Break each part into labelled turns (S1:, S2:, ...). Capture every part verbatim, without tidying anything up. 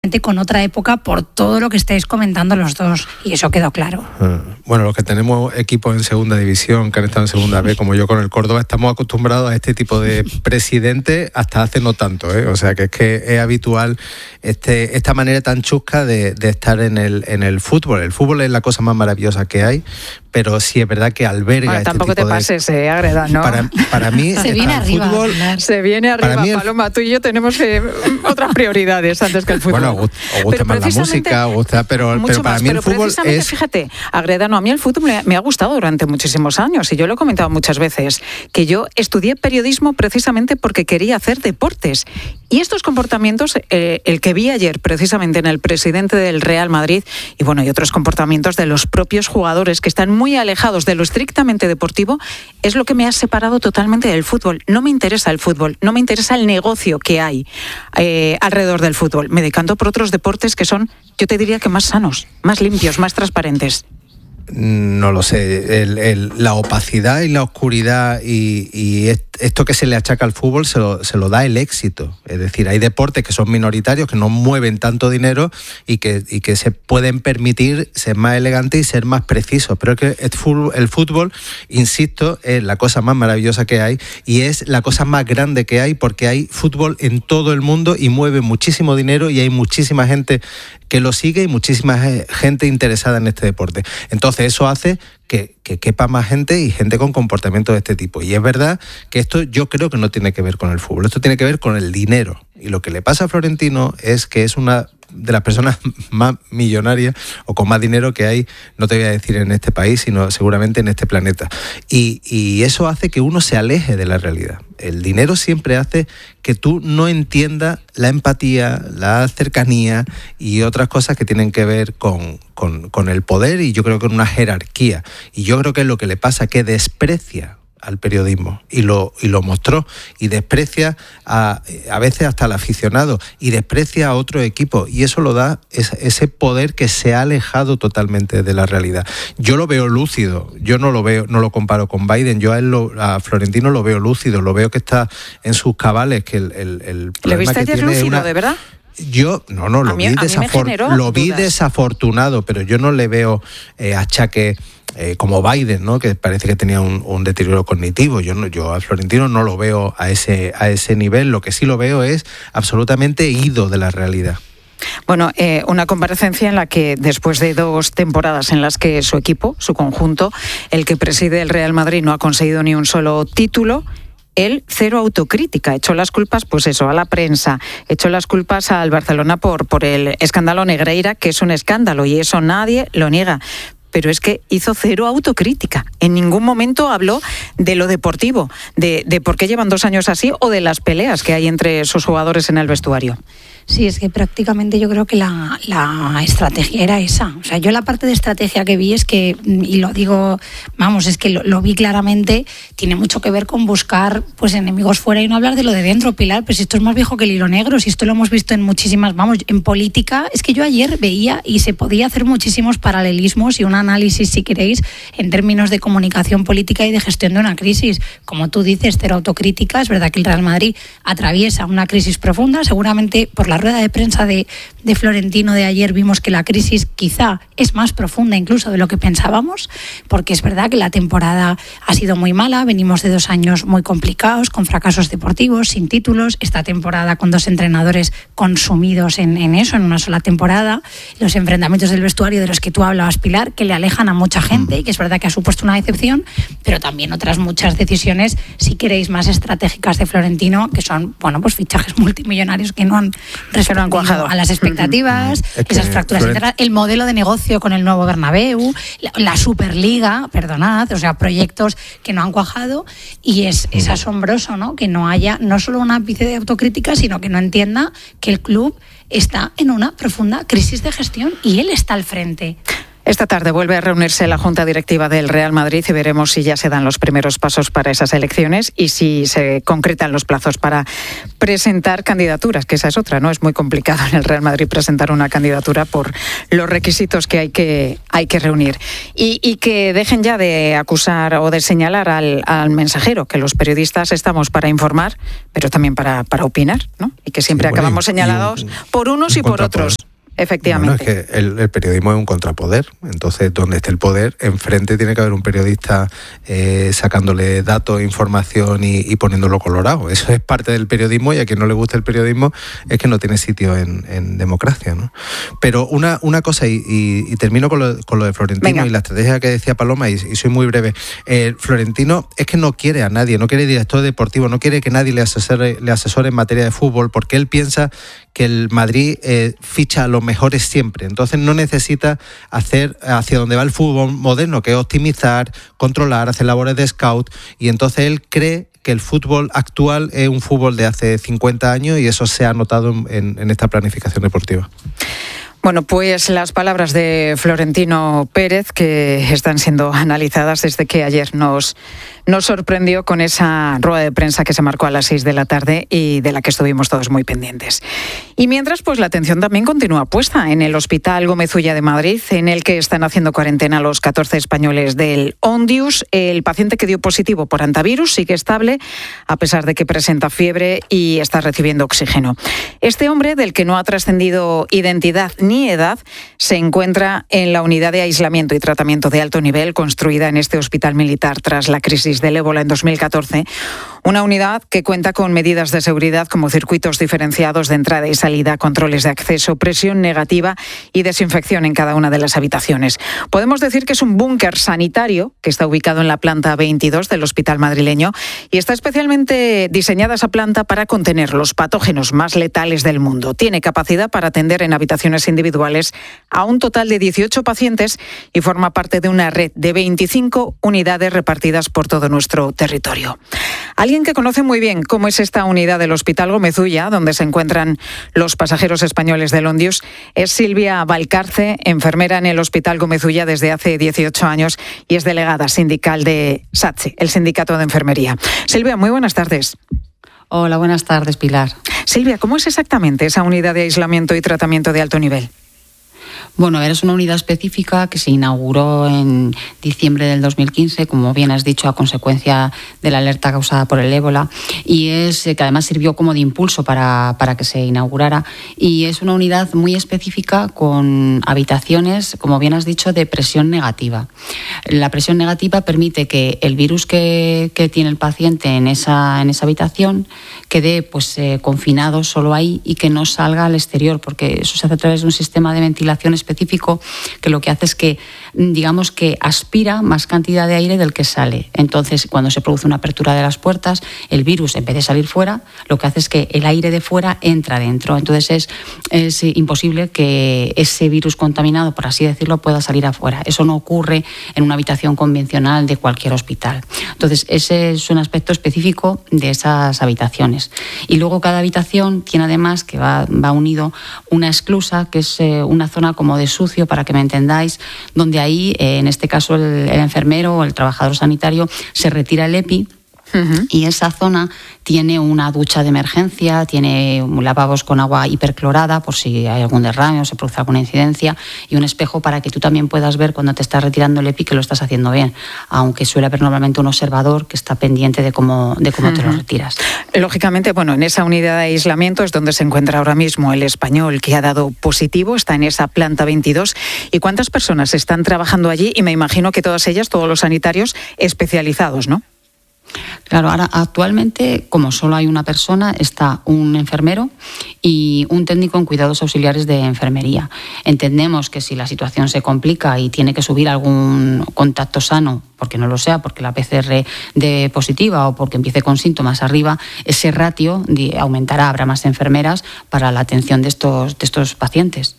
S1: con otra época por todo lo que estáis comentando los dos, y eso quedó claro.
S2: Bueno, los que tenemos equipos en segunda división, que han estado en segunda B, como yo con el Córdoba, estamos acostumbrados a este tipo de presidente hasta hace no tanto, ¿eh? O sea, que es que es habitual este, esta manera tan chusca de, de estar en el, en el fútbol. El fútbol es la cosa más maravillosa que hay, pero sí es verdad que alberga
S3: bueno,
S2: este
S3: tampoco
S2: tipo
S3: te pases, eh, Agreda, ¿no?
S2: Para, para mí
S1: se viene
S2: el
S1: arriba,
S2: fútbol...
S3: Se viene arriba,
S2: el...
S3: Paloma. Tú y yo tenemos eh, otras prioridades antes que el fútbol.
S2: Bueno, os gusta más la música, os gusta, pero, pero para
S3: más,
S2: mí
S3: pero
S2: el fútbol es...
S3: Fíjate, Agreda, no, a mí el fútbol me, me ha gustado durante muchísimos años, y yo lo he comentado muchas veces, que yo estudié periodismo precisamente porque quería hacer deportes. Y estos comportamientos, eh, el que vi ayer precisamente en el presidente del Real Madrid, y bueno, y otros comportamientos de los propios jugadores que están muy alejados de lo estrictamente deportivo, es lo que me ha separado totalmente del fútbol. No me interesa el fútbol, no me interesa el negocio que hay eh, alrededor del fútbol. Me decanto por otros deportes que son, yo te diría que más sanos, más limpios, más transparentes.
S2: No lo sé, el, el, la opacidad y la oscuridad y, y esto que se le achaca al fútbol se lo, se lo da el éxito. Es decir, hay deportes que son minoritarios, que no mueven tanto dinero y que, y que se pueden permitir ser más elegantes y ser más precisos. Pero es que el fútbol, el fútbol, insisto, es la cosa más maravillosa que hay y es la cosa más grande que hay, porque hay fútbol en todo el mundo y mueve muchísimo dinero y hay muchísima gente que lo sigue y muchísima gente interesada en este deporte. Entonces eso hace que, que quepa más gente y gente con comportamientos de este tipo. Y es verdad que esto yo creo que no tiene que ver con el fútbol, esto tiene que ver con el dinero. Y lo que le pasa a Florentino es que es una de las personas más millonarias o con más dinero que hay, no te voy a decir en este país, sino seguramente en este planeta. Y, y eso hace que uno se aleje de la realidad. El dinero siempre hace que tú no entiendas la empatía, la cercanía y otras cosas que tienen que ver con, con, con el poder, y yo creo que con una jerarquía. Y yo creo que es lo que le pasa, que desprecia al periodismo y lo y lo mostró, y desprecia a, a veces hasta al aficionado y desprecia a otro equipo, y eso lo da es, ese poder que se ha alejado totalmente de la realidad. Yo lo veo lúcido, yo no lo veo, no lo comparo con Biden, yo a él lo, a Florentino lo veo lúcido, lo veo que está en sus cabales, que el, el, el
S3: ¿Le viste ayer lúcido, una... de verdad?
S2: Yo, no, no, lo, mí, vi, desafor- lo vi desafortunado, pero yo no le veo eh, achaque eh, como Biden, ¿no? Que parece que tenía un, un deterioro cognitivo. Yo, no, yo a Florentino no lo veo a ese, a ese nivel. Lo que sí lo veo es absolutamente ido de la realidad.
S3: Bueno, eh, una comparecencia en la que después de dos temporadas en las que su equipo, su conjunto, el que preside el Real Madrid, no ha conseguido ni un solo título, él cero autocrítica, echó las culpas, pues eso, a la prensa, echó las culpas al Barcelona por, por el escándalo Negreira, que es un escándalo y eso nadie lo niega. Pero es que hizo cero autocrítica. En ningún momento habló de lo deportivo, de, de por qué llevan dos años así o de las peleas que hay entre sus jugadores en el vestuario.
S1: Sí, es que prácticamente yo creo que la, la estrategia era esa. O sea, yo la parte de estrategia que vi es que, y lo digo, vamos, es que lo, lo vi claramente, tiene mucho que ver con buscar pues enemigos fuera y no hablar de lo de dentro, Pilar, pero si esto es más viejo que el hilo negro, si esto lo hemos visto en muchísimas, vamos, en política, es que yo ayer veía y se podía hacer muchísimos paralelismos y un análisis, si queréis, en términos de comunicación política y de gestión de una crisis. Como tú dices, cero autocrítica, es verdad que el Real Madrid atraviesa una crisis profunda, seguramente por la rueda de prensa de, de Florentino de ayer vimos que la crisis quizá es más profunda incluso de lo que pensábamos, porque es verdad que la temporada ha sido muy mala, venimos de dos años muy complicados, con fracasos deportivos, sin títulos, esta temporada con dos entrenadores consumidos en, en eso, en una sola temporada, los enfrentamientos del vestuario de los que tú hablabas, Pilar, que le alejan a mucha gente y que es verdad que ha supuesto una decepción, pero también otras muchas decisiones, si queréis, más estratégicas de Florentino, que son, bueno, pues fichajes multimillonarios que no han respondido han cuajado a las expectativas, es que esas fracturas Florent... internas, el modelo de negocio con el nuevo Bernabéu, la, la Superliga, perdonad, o sea, proyectos que no han cuajado, y es, es asombroso, ¿no? Que no haya no solo un ápice de autocrítica, sino que no entienda que el club está en una profunda crisis de gestión y él está al frente.
S3: Esta tarde vuelve a reunirse la Junta Directiva del Real Madrid y veremos si ya se dan los primeros pasos para esas elecciones y si se concretan los plazos para presentar candidaturas, que esa es otra, ¿no? Es muy complicado en el Real Madrid presentar una candidatura por los requisitos que hay que, hay que reunir. Y, y que dejen ya de acusar o de señalar al, al mensajero, que los periodistas estamos para informar, pero también para, para opinar, ¿no? Y que siempre sí, bueno, acabamos y, señalados y un, por unos y por otros. Efectivamente.
S2: Bueno, es que el, el periodismo es un contrapoder, entonces donde esté el poder, enfrente tiene que haber un periodista eh, sacándole datos, información y, y poniéndolo colorado. Eso es parte del periodismo y a quien no le gusta el periodismo es que no tiene sitio en, en democracia, ¿no? Pero una, una cosa, y, y, y termino con lo, con lo de Florentino. Venga. Y la estrategia que decía Paloma, y, y soy muy breve. Eh, Florentino es que no quiere a nadie, no quiere director deportivo, no quiere que nadie le asesore, le asesore en materia de fútbol, porque él piensa que el Madrid eh, ficha a los mejores siempre. Entonces no necesita hacer hacia donde va el fútbol moderno, que es optimizar, controlar, hacer labores de scout, y entonces él cree que el fútbol actual es un fútbol de hace cincuenta años y eso se ha notado en, en esta planificación deportiva.
S3: Bueno, pues las palabras de Florentino Pérez, que están siendo analizadas desde que ayer nos, nos sorprendió con esa rueda de prensa que se marcó a las seis de la tarde y de la que estuvimos todos muy pendientes. Y mientras, pues la atención también continúa puesta en el Hospital Gómez Ulla de Madrid, en el que están haciendo cuarentena los catorce españoles del Ondius. El paciente que dio positivo por antivirus sigue estable, a pesar de que presenta fiebre y está recibiendo oxígeno. Este hombre, del que no ha trascendido identidad ni edad, se encuentra en la unidad de aislamiento y tratamiento de alto nivel construida en este hospital militar tras la crisis del ébola en dos mil catorce. Una unidad que cuenta con medidas de seguridad como circuitos diferenciados de entrada y salida, controles de acceso, presión negativa y desinfección en cada una de las habitaciones. Podemos decir que es un búnker sanitario que está ubicado en la planta veintidós del hospital madrileño y está especialmente diseñada esa planta para contener los patógenos más letales del mundo. Tiene capacidad para atender en habitaciones individuales a un total de dieciocho pacientes y forma parte de una red de veinticinco unidades repartidas por todo nuestro territorio. Alguien que conoce muy bien cómo es esta unidad del Hospital Gómez Ulla, donde se encuentran los pasajeros españoles del Ondius, es Silvia Valcarce, enfermera en el Hospital Gómez Ulla desde hace dieciocho años y es delegada sindical de SATSE, el Sindicato de Enfermería. Silvia, muy buenas tardes.
S4: Hola, buenas tardes, Pilar.
S3: Silvia, ¿cómo es exactamente esa unidad de aislamiento y tratamiento de alto nivel?
S4: Bueno, es una unidad específica que se inauguró en diciembre del dos mil quince, como bien has dicho, a consecuencia de la alerta causada por el ébola, y es que además sirvió como de impulso para, para que se inaugurara, y es una unidad muy específica con habitaciones, como bien has dicho, de presión negativa. La presión negativa permite que el virus que, que tiene el paciente en esa, en esa habitación quede pues, eh, confinado solo ahí y que no salga al exterior, porque eso se hace a través de un sistema de ventilación específico que lo que hace es que, digamos que aspira más cantidad de aire del que sale. Entonces, cuando se produce una apertura de las puertas, el virus, en vez de salir fuera, lo que hace es que el aire de fuera entra dentro. Entonces es, es imposible que ese virus contaminado, por así decirlo, pueda salir afuera. Eso no ocurre en una habitación convencional de cualquier hospital. Entonces, ese es un aspecto específico de esas habitaciones. Y luego cada habitación tiene además, que va, va unido, una esclusa, que es eh, una zona como de sucio, para que me entendáis, donde ahí, eh, en este caso, el, el enfermero o el trabajador sanitario se retira el EPI. Uh-huh. Y esa zona tiene una ducha de emergencia, tiene lavabos con agua hiperclorada por si hay algún derrame o se produce alguna incidencia, y un espejo para que tú también puedas ver cuando te estás retirando el EPI que lo estás haciendo bien, aunque suele haber normalmente un observador que está pendiente de cómo, de cómo uh-huh. te lo retiras.
S3: Lógicamente, bueno, en esa unidad de aislamiento es donde se encuentra ahora mismo el español que ha dado positivo, está en esa planta veintidós. ¿Y cuántas personas están trabajando allí? Y me imagino que todas ellas, todos los sanitarios especializados, ¿no?
S4: Claro, ahora actualmente, como solo hay una persona, está un enfermero y un técnico en cuidados auxiliares de enfermería. Entendemos que si la situación se complica y tiene que subir algún contacto sano, porque no lo sea, porque la P C R de positiva o porque empiece con síntomas arriba, ese ratio aumentará, habrá más enfermeras para la atención de estos, de estos pacientes.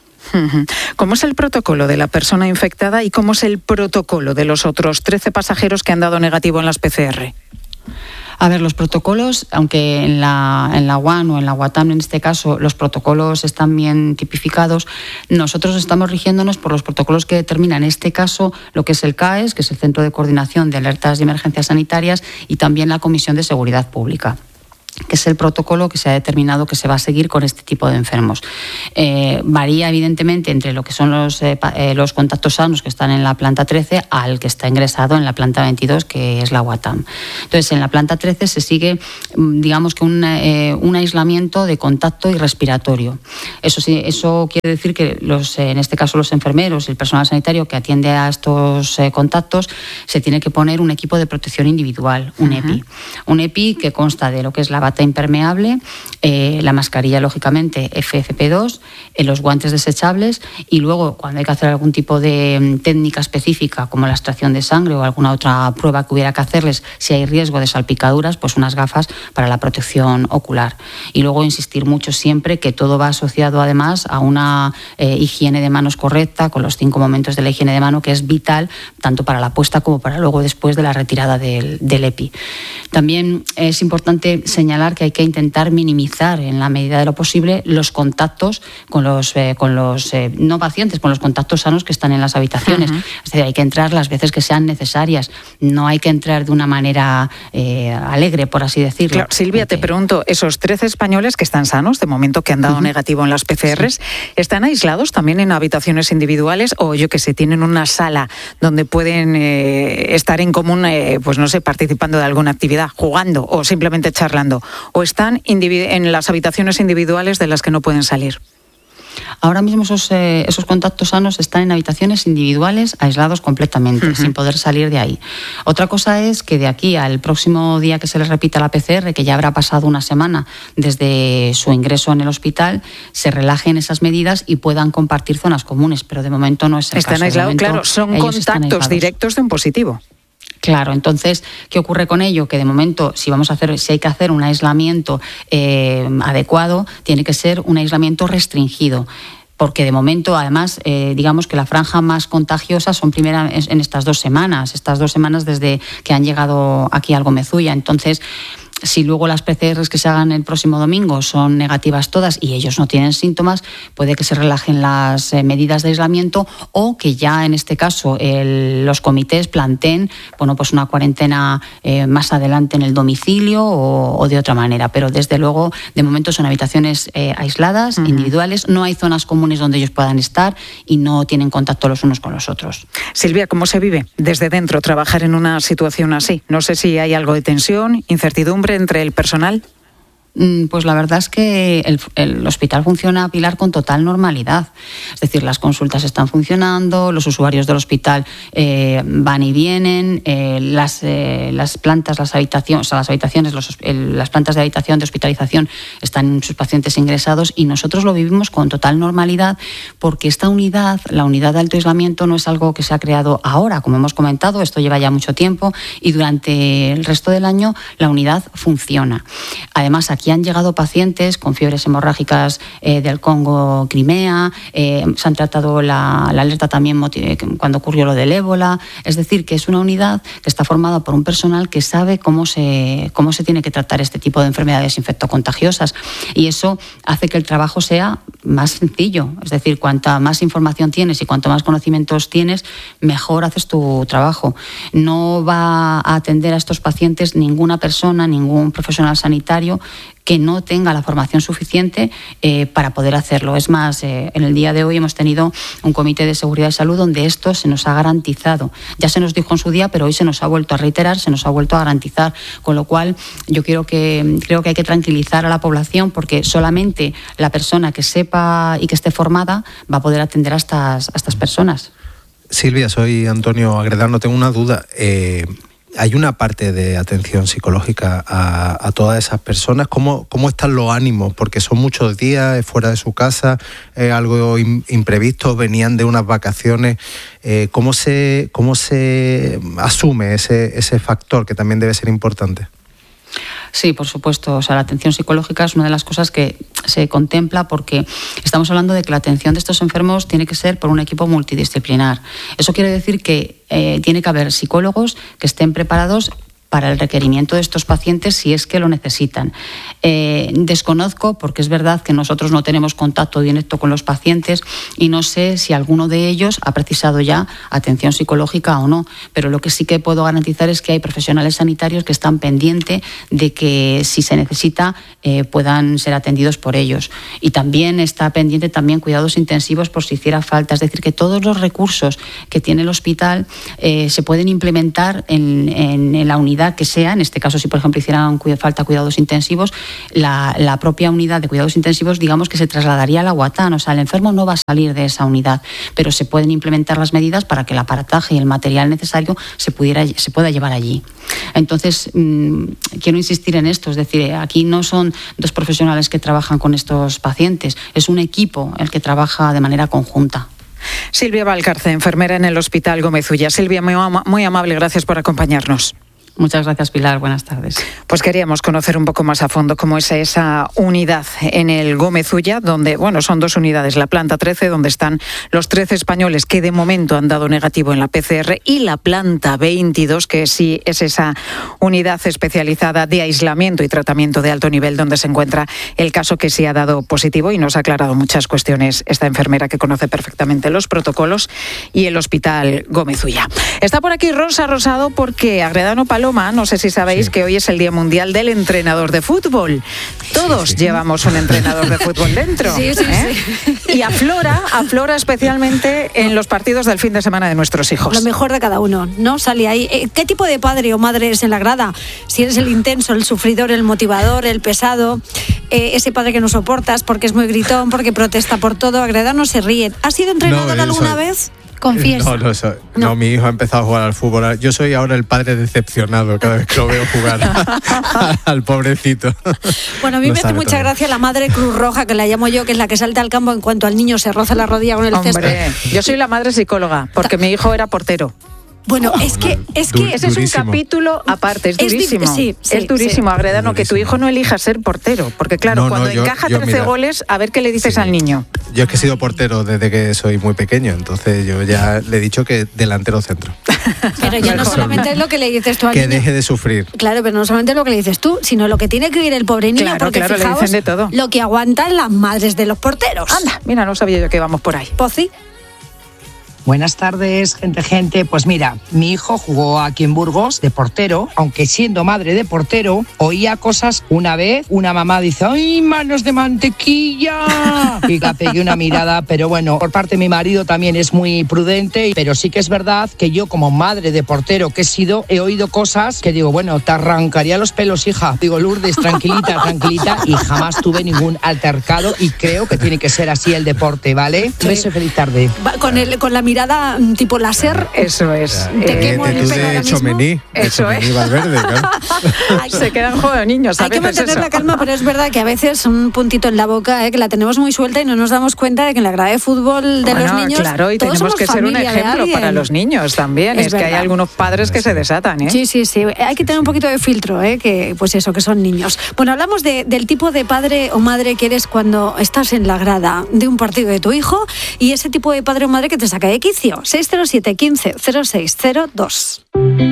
S3: ¿Cómo es el protocolo de la persona infectada y cómo es el protocolo de los otros trece pasajeros que han dado negativo en las P C R?
S4: A ver, los protocolos, aunque en la, en la U A N o en la UATAM en este caso los protocolos están bien tipificados, nosotros estamos rigiéndonos por los protocolos que determinan en este caso lo que es el C A E S, que es el Centro de Coordinación de Alertas y Emergencias Sanitarias, y también la Comisión de Seguridad Pública, que es el protocolo que se ha determinado que se va a seguir con este tipo de enfermos. Eh, varía evidentemente entre lo que son los, eh, eh, los contactos sanos que están en la planta trece al que está ingresado en la planta veintidós, que es la UATAM. Entonces, en la planta trece se sigue, digamos que un, eh, un aislamiento de contacto y respiratorio. Eso sí, eso quiere decir que los, eh, en este caso los enfermeros y el personal sanitario que atiende a estos eh, contactos se tiene que poner un equipo de protección individual, un uh-huh. EPI. Un EPI que consta de lo que es la bata impermeable, eh, la mascarilla lógicamente F F P dos, eh, los guantes desechables, y luego cuando hay que hacer algún tipo de um, técnica específica como la extracción de sangre o alguna otra prueba que hubiera que hacerles, si hay riesgo de salpicaduras, pues unas gafas para la protección ocular. Y luego insistir mucho siempre que todo va asociado además a una eh, higiene de manos correcta, con los cinco momentos de la higiene de mano, que es vital tanto para la puesta como para luego después de la retirada del, del EPI. También es importante señalar que hay que intentar minimizar en la medida de lo posible los contactos con los, eh, con los eh, no pacientes, con los contactos sanos que están en las habitaciones. Uh-huh. Es decir, hay que entrar las veces que sean necesarias, no hay que entrar de una manera eh, alegre, por así decirlo.
S3: Claro, Silvia, te pregunto, esos trece españoles que están sanos, de momento que han dado uh-huh. negativo en las P C Rs, sí. ¿están aislados también en habitaciones individuales o yo que sé, tienen una sala donde pueden eh, estar en común, eh, pues no sé, participando de alguna actividad, jugando o simplemente charlando? ¿O están en las habitaciones individuales de las que no pueden salir?
S4: Ahora mismo esos, eh, esos contactos sanos están en habitaciones individuales, aislados completamente, uh-huh. sin poder salir de ahí. Otra cosa es que de aquí al próximo día que se les repita la P C R, que ya habrá pasado una semana desde su ingreso en el hospital, se relajen esas medidas y puedan compartir zonas comunes, pero de momento no es el
S3: están
S4: caso.
S3: Aislados, momento, claro, son contactos directos de un positivo.
S4: Claro, entonces, ¿qué ocurre con ello? Que de momento, si vamos a hacer, si hay que hacer un aislamiento eh, adecuado, tiene que ser un aislamiento restringido. Porque de momento, además, eh, digamos que la franja más contagiosa son primera en estas dos semanas, estas dos semanas desde que han llegado aquí al Gómez-Ulla. Entonces, si luego las P C Rs que se hagan el próximo domingo son negativas todas y ellos no tienen síntomas, puede que se relajen las eh, medidas de aislamiento o que ya en este caso el, los comités planteen bueno, pues una cuarentena eh, más adelante en el domicilio o, o de otra manera. Pero desde luego, de momento son habitaciones eh, aisladas, uh-huh. individuales, no hay zonas comunes donde ellos puedan estar y no tienen contacto los unos con los otros.
S3: Silvia, ¿cómo se vive desde dentro trabajar en una situación así? No sé si hay algo de tensión, incertidumbre entre el personal.
S4: Pues la verdad es que el, el hospital funciona, Pilar, con total normalidad. Es decir, las consultas están funcionando, los usuarios del hospital eh, van y vienen, eh, las, eh, las plantas, las habitaciones, o sea, las habitaciones, los, el, las plantas de habitación de hospitalización están sus pacientes ingresados y nosotros lo vivimos con total normalidad porque esta unidad, la unidad de alto aislamiento, no es algo que se ha creado ahora, como hemos comentado, esto lleva ya mucho tiempo y durante el resto del año la unidad funciona. Además, aquí Aquí han llegado pacientes con fiebres hemorrágicas eh, del Congo, Crimea, eh, se han tratado la, la alerta también cuando ocurrió lo del ébola. Es decir, que es una unidad que está formada por un personal que sabe cómo se, cómo se tiene que tratar este tipo de enfermedades infectocontagiosas. Y eso hace que el trabajo sea más sencillo. Es decir, cuanta más información tienes y cuanto más conocimientos tienes, mejor haces tu trabajo. No va a atender a estos pacientes ninguna persona, ningún profesional sanitario que no tenga la formación suficiente eh, para poder hacerlo. Es más, eh, en el día de hoy hemos tenido un comité de seguridad y salud donde esto se nos ha garantizado. Ya se nos dijo en su día, pero hoy se nos ha vuelto a reiterar, se nos ha vuelto a garantizar. Con lo cual, yo quiero que, creo que hay que tranquilizar a la población porque solamente la persona que sepa y que esté formada va a poder atender a estas, a estas personas.
S2: Silvia, soy Antonio Agredano. Tengo una duda. Eh... ¿Hay una parte de atención psicológica a, a todas esas personas? ¿Cómo, ¿Cómo están los ánimos? Porque son muchos días fuera de su casa, eh, algo in, imprevisto, venían de unas vacaciones. Eh, ¿cómo se, cómo se asume ese, ese factor que también debe ser importante?
S4: Sí, por supuesto. O sea, la atención psicológica es una de las cosas que se contempla porque estamos hablando de que la atención de estos enfermos tiene que ser por un equipo multidisciplinar. Eso quiere decir que eh, tiene que haber psicólogos que estén preparados para el requerimiento de estos pacientes si es que lo necesitan. Eh, desconozco, porque es verdad que nosotros no tenemos contacto directo con los pacientes y no sé si alguno de ellos ha precisado ya atención psicológica o no, pero lo que sí que puedo garantizar es que hay profesionales sanitarios que están pendientes de que si se necesita eh, puedan ser atendidos por ellos. Y también está pendiente también cuidados intensivos por si hiciera falta, es decir, que todos los recursos que tiene el hospital eh, se pueden implementar en, en, en la unidad que sea. En este caso, si por ejemplo hicieran falta cuidados intensivos, la, la propia unidad de cuidados intensivos, digamos que se trasladaría a la UATAN, o sea, el enfermo no va a salir de esa unidad, pero se pueden implementar las medidas para que el aparataje y el material necesario se, pudiera, se pueda llevar allí. Entonces, mmm, quiero insistir en esto, es decir, aquí no son dos profesionales que trabajan con estos pacientes, es un equipo el que trabaja de manera conjunta.
S3: Silvia Valcarce, enfermera en el Hospital Gómez Ulla. Silvia, muy, ama- muy amable, gracias por acompañarnos.
S4: Muchas gracias, Pilar. Buenas tardes.
S3: Pues queríamos conocer un poco más a fondo cómo es esa unidad en el Gómez Ulla, donde, bueno, son dos unidades, la planta trece, donde están los trece españoles que de momento han dado negativo en la P C R, y la planta veintidós, que sí es esa unidad especializada de aislamiento y tratamiento de alto nivel, donde se encuentra el caso que sí ha dado positivo, y nos ha aclarado muchas cuestiones esta enfermera que conoce perfectamente los protocolos y el Hospital Gómez Ulla. Está por aquí Rosa Rosado porque Agredano Paloma, no sé si sabéis sí. que hoy es el Día Mundial del Entrenador de Fútbol. Todos sí, sí. llevamos un entrenador de fútbol dentro.
S5: Sí, sí,
S3: ¿eh?
S5: sí.
S3: Y aflora, aflora especialmente en los partidos del fin de semana de nuestros hijos.
S5: Lo mejor de cada uno, ¿no? Sale ahí. ¿Qué tipo de padre o madre eres en la grada? Si eres el intenso, el sufridor, el motivador, el pesado, eh, ese padre que no soportas porque es muy gritón, porque protesta por todo. Agredano se ríe. ¿Has sido entrenador no, alguna soy... vez? Confiesa.
S2: No, no, no, no, mi hijo ha empezado a jugar al fútbol. Yo soy ahora el padre decepcionado cada vez que lo veo jugar al pobrecito.
S5: Bueno, a mí no me hace mucha todavía. gracia la madre Cruz Roja, que la llamo yo, que es la que salta al campo en cuanto al niño se roza la rodilla con el
S3: Hombre,
S5: césped.
S3: Yo soy la madre psicóloga, porque mi hijo era portero.
S5: Bueno, es que es que
S3: ese es un capítulo aparte, es durísimo. Es, sí, sí, es durísimo, sí. Agredano, durísimo. Que tu hijo no elija ser portero, porque claro, no, cuando no, yo, encaja yo, trece mira, goles, a ver qué le dices sí. al niño.
S2: Yo es que he sido portero desde que soy muy pequeño, entonces yo ya le he dicho que delantero centro.
S5: Pero ya no solamente es lo que le dices tú al
S2: que
S5: niño.
S2: Que deje de sufrir.
S5: Claro, pero no solamente es lo que le dices tú, sino lo que tiene que oír el pobre niño,
S3: claro,
S5: porque
S3: claro,
S5: fijaos
S3: le dicen de todo.
S5: Lo que aguantan las madres de los porteros.
S3: Anda, mira, no sabía yo que íbamos por ahí.
S5: Pues sí.
S6: Buenas tardes, gente, gente. Pues mira, mi hijo jugó aquí en Burgos de portero, aunque siendo madre de portero, oía cosas. Una vez, una mamá dice, ¡ay, manos de mantequilla! Y la pegué una mirada, pero bueno, por parte de mi marido también es muy prudente, pero sí que es verdad que yo como madre de portero que he sido, he oído cosas que digo, bueno, te arrancaría los pelos, hija. Digo, Lourdes, tranquilita, tranquilita, y jamás tuve ningún altercado y creo que tiene que ser así el deporte, ¿vale? Sí. Beso y feliz tarde.
S5: Con, el, con la mirada mirada tipo láser.
S3: Eso es.
S5: Te quemo el pelo ahora mismo.
S2: Chomení,
S3: eso es.
S2: Valverde, claro.
S3: Se queda en juego de niños.
S5: Hay que mantener la calma, pero es verdad que a veces un puntito en la boca, ¿eh? Que la tenemos muy suelta y no nos damos cuenta de que en la grada de fútbol de
S3: bueno,
S5: los niños.
S3: Claro, y
S5: todos
S3: tenemos que ser un ejemplo para los niños también. Es, es que hay algunos padres que se desatan, ¿eh?
S5: Sí, sí, sí. Hay que tener un poquito de filtro, ¿eh? Que pues eso, que son niños. Bueno, hablamos de, del tipo de padre o madre que eres cuando estás en la grada de un partido de tu hijo y ese tipo de padre o madre que te saca de quicio. seis cero siete, quince, cero seis cero dos.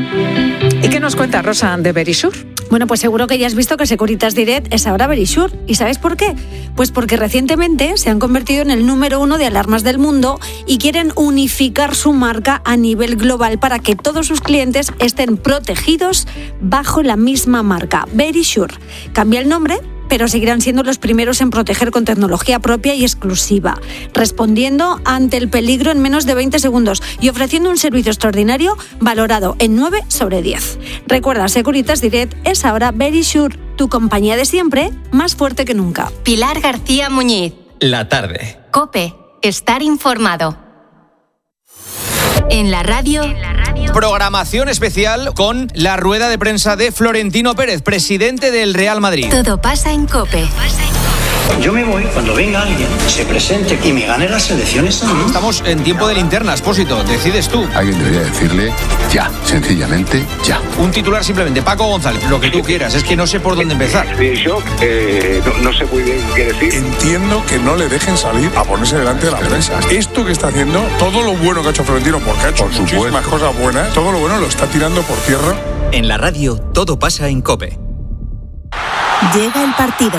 S3: ¿Y qué nos cuenta Rosa de Verisure?
S5: Bueno, pues seguro que ya has visto que Securitas Direct es ahora Verisure. ¿Y sabes por qué? Pues porque recientemente se han convertido en el número uno de alarmas del mundo y quieren unificar su marca a nivel global para que todos sus clientes estén protegidos bajo la misma marca, Verisure. Cambia el nombre, pero seguirán siendo los primeros en proteger con tecnología propia y exclusiva, respondiendo ante el peligro en menos de veinte segundos y ofreciendo un servicio extraordinario valorado en nueve sobre diez. Recuerda, Securitas Direct es ahora Verisure, tu compañía de siempre, más fuerte que nunca.
S7: Pilar García Muñiz.
S8: La tarde.
S7: COPE. Estar informado. En la radio... En la radio.
S8: Programación especial con la rueda de prensa de Florentino Pérez, presidente del Real Madrid.
S7: Todo pasa en COPE.
S9: Yo me voy cuando venga alguien, se presente y me gane las elecciones a mí.
S8: Estamos en tiempo de linterna, Expósito. Decides tú.
S10: Alguien debería decirle ya, sencillamente ya.
S8: Un titular simplemente, Paco González, lo que tú quieras. Es que no sé por dónde empezar.
S11: Estoy en shock, eh, no, no sé muy bien qué decir.
S12: Entiendo que no le dejen salir a ponerse delante de la prensa. Esto que está haciendo, todo lo bueno que ha hecho Florentino, porque ha hecho por muchísimas cosas buenas, todo lo bueno lo está tirando por tierra.
S13: En la radio, todo pasa en COPE.
S14: Llega el partido.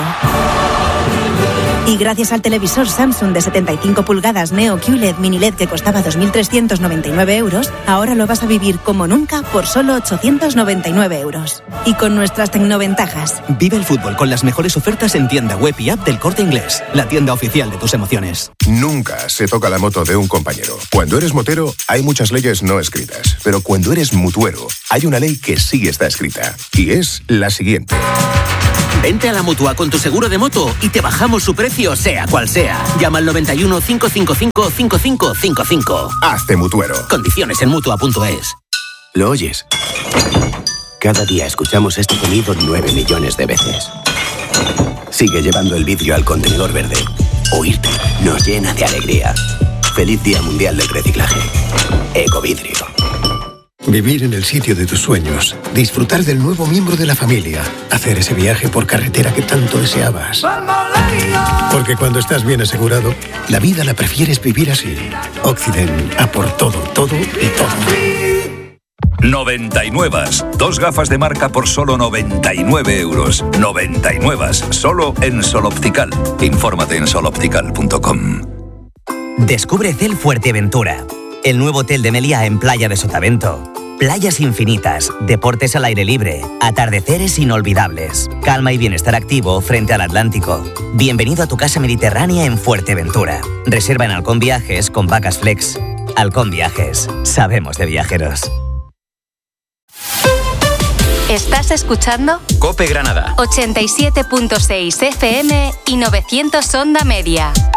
S14: Y gracias al televisor Samsung de setenta y cinco pulgadas Neo Q L E D Mini L E D que costaba dos mil trescientos noventa y nueve euros, ahora lo vas a vivir como nunca por solo ochocientos noventa y nueve euros. Y con nuestras tecnoventajas.
S15: Vive el fútbol con las mejores ofertas en tienda web y app del Corte Inglés, la tienda oficial de tus emociones.
S16: Nunca se toca la moto de un compañero. Cuando eres motero, hay muchas leyes no escritas. Pero cuando eres mutuero, hay una ley que sí está escrita. Y es la siguiente.
S17: Vente a la Mutua con tu seguro de moto y te bajamos su precio, sea cual sea. Llama al noventa y uno, cinco cinco cinco, cinco cinco cinco cinco.
S16: Hazte mutuero.
S17: Condiciones en mutua punto es.
S18: ¿Lo oyes? Cada día escuchamos este sonido nueve millones de veces. Sigue llevando el vidrio al contenedor verde. Oírte nos llena de alegría. Feliz Día Mundial del Reciclaje. Ecovidrio.
S19: Vivir en el sitio de tus sueños, disfrutar del nuevo miembro de la familia, hacer ese viaje por carretera que tanto deseabas. Porque cuando estás bien asegurado, la vida la prefieres vivir así. Occident, a por todo, todo y todo.
S20: noventa y nueve. Dos gafas de marca por solo noventa y nueve euros. noventa y nueve. Solo en Sol Optical. Infórmate en sol optical punto com.
S21: Descubre Cel Fuerteventura, el nuevo hotel de Meliá en Playa de Sotavento. Playas infinitas, deportes al aire libre, atardeceres inolvidables, calma y bienestar activo frente al Atlántico. Bienvenido a tu casa mediterránea en Fuerteventura. Reserva en Halcón Viajes con Vacas Flex. Halcón Viajes, sabemos de viajeros.
S7: ¿Estás escuchando?
S13: COPE Granada.
S7: ochenta y siete punto seis F M y novecientos Onda Media.